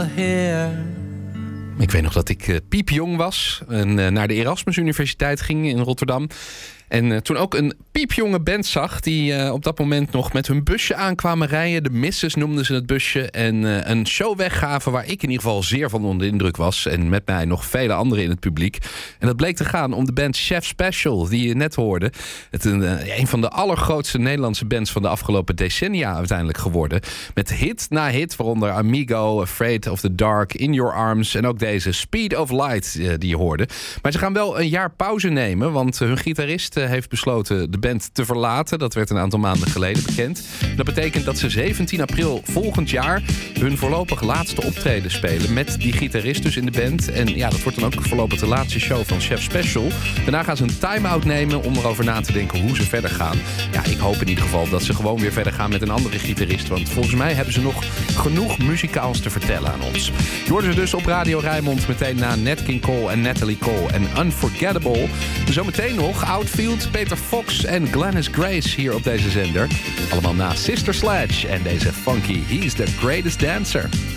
Ik weet nog dat ik piepjong was en naar de Erasmus Universiteit ging in Rotterdam. En toen ook een piepjonge band zag die op dat moment nog met hun busje aankwamen rijden. De Misses noemden ze het busje. En een show weggaven waar ik in ieder geval zeer van onder de indruk was. En met mij nog vele anderen in het publiek. En dat bleek te gaan om de band Chef Special, die je net hoorde. Het een van de allergrootste Nederlandse bands van de afgelopen decennia uiteindelijk geworden. Met hit na hit, waaronder Amigo, Afraid of the Dark, In Your Arms en ook deze Speed of Light die je hoorde. Maar ze gaan wel een jaar pauze nemen, want hun gitarist heeft besloten de band te verlaten. Dat werd een aantal maanden geleden bekend. Dat betekent dat ze 17 april volgend jaar hun voorlopig laatste optreden spelen met die gitarist dus in de band. En ja, dat wordt dan ook voorlopig de laatste show van Chef Special. Daarna gaan ze een time-out nemen om erover na te denken hoe ze verder gaan. Ja, ik hoop in ieder geval dat ze gewoon weer verder gaan met een andere gitarist, want volgens mij hebben ze nog genoeg muzikaals te vertellen aan ons. Je hoorde ze dus op Radio Rijnmond meteen na Nat King Cole en Natalie Cole en Unforgettable. Zometeen nog Outfield, Peter Fox en Glennis Grace hier op deze zender. Allemaal na Sister Sledge en deze funky He's the Greatest Dancer.